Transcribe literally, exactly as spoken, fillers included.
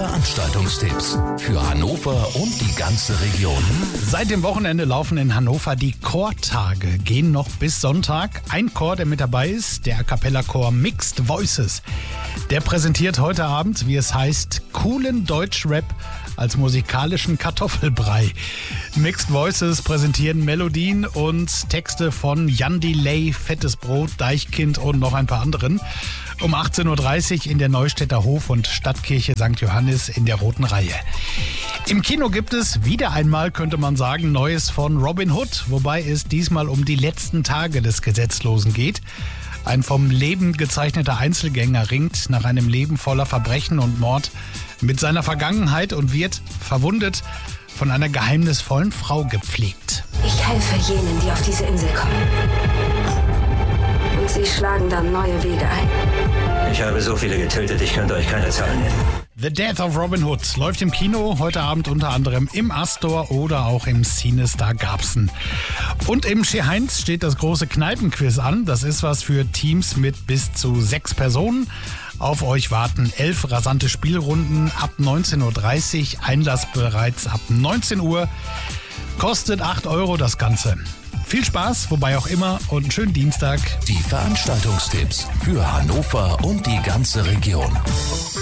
Veranstaltungstipps für Hannover und die ganze Region. Seit dem Wochenende laufen in Hannover die Chortage, gehen noch bis Sonntag. Ein Chor, der mit dabei ist, der A Cappella Chor Mixed Voices. Der präsentiert heute Abend, wie es heißt, coolen Deutschrap als musikalischen Kartoffelbrei. Mixed Voices präsentieren Melodien und Texte von Jan Delay, Fettes Brot, Deichkind und noch ein paar anderen. Um achtzehn Uhr dreißig in der Neustädter Hof- und Stadtkirche Sankt Johannis in der roten Reihe. Im Kino gibt es wieder einmal, könnte man sagen, Neues von Robin Hood, wobei es diesmal um die letzten Tage des Gesetzlosen geht. Ein vom Leben gezeichneter Einzelgänger ringt nach einem Leben voller Verbrechen und Mord mit seiner Vergangenheit und wird, verwundet, von einer geheimnisvollen Frau gepflegt. Ich helfe jenen, die auf diese Insel kommen. Und sie schlagen dann neue Wege ein. Ich habe so viele getötet, ich könnte euch keine Zahl nennen. The Death of Robin Hood läuft im Kino heute Abend unter anderem im Astor oder auch im Cinestar Garbsen. Und im Schee-Heinz steht das große Kneipenquiz an. Das ist was für Teams mit bis zu sechs Personen. Auf euch warten elf rasante Spielrunden ab neunzehn Uhr dreißig, Einlass bereits ab neunzehn Uhr. Kostet acht Euro das Ganze. Viel Spaß, wobei auch immer, und einen schönen Dienstag. Die Veranstaltungstipps für Hannover und die ganze Region.